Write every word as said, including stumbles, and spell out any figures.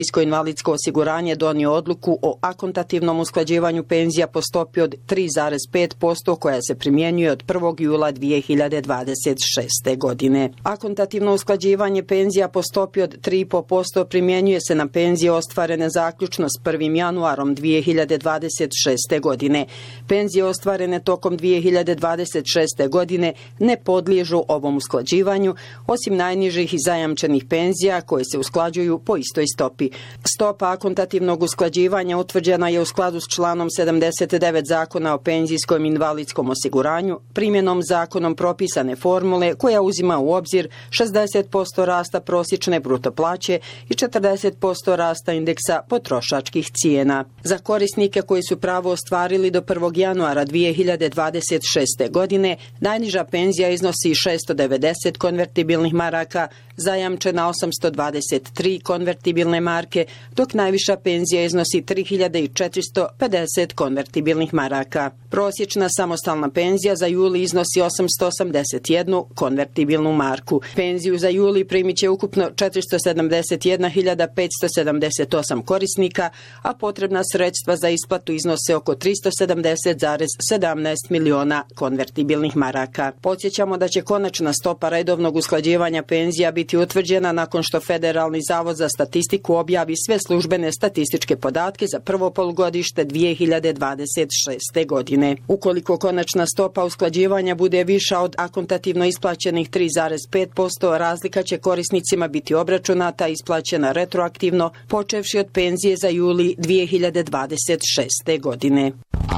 Invalidsko osiguranje donio odluku o akontativnom usklađivanju penzija po stopi od tri zarez pet posto koja se primjenjuje od prvog jula dvije hiljade dvadeset šeste. godine. Akontativno usklađivanje penzija po stopi od tri zarez pet posto primjenjuje se na penzije ostvarene zaključno s prvim januarom dvije hiljade dvadeset šeste. godine. Penzije ostvarene tokom dvije hiljade dvadeset šeste. godine ne podliježu ovom usklađivanju, osim najnižih i zajamčenih penzija koje se usklađuju po istoj stopi. Stopa akontativnog usklađivanja utvrđena je u skladu s članom sedamdeset devet Zakona o penzijskom i invalidskom osiguranju, primjenom zakonom propisane formule koja uzima u obzir šezdeset posto rasta prosječne bruto plaće i četrdeset posto rasta indeksa potrošačkih cijena. Za korisnike koji su pravo ostvarili do prvog januara dvije hiljade dvadeset šeste. godine, najniža penzija iznosi šessto devedeset konvertibilnih maraka, zajamčena osamsto dvadeset tri konvertibilne marke, dok najviša penzija iznosi tri hiljade četiristo pedeset konvertibilnih maraka. Prosječna samostalna penzija za juli iznosi osamsto osamdeset jednu konvertibilnu marku. Penziju za juli primit će ukupno četiristo sedamdeset jedna hiljada petsto sedamdeset osam korisnika, a potrebna sredstva za isplatu iznose oko tristo sedamdeset zarez sedamnaest miliona konvertibilnih maraka. Podsjećamo da će konačna stopa redovnog usklađivanja penzija biti utvrđena nakon što Federalni zavod za statistiku objavi sve službene statističke podatke za prvo polugodište dvije hiljade dvadeset šeste. godine. Ukoliko konačna stopa usklađivanja bude viša od akontativno isplaćenih tri zarez pet posto, razlika će korisnicima biti obračunata i isplaćena retroaktivno, počevši od penzije za juli dvije hiljade dvadeset šeste. godine.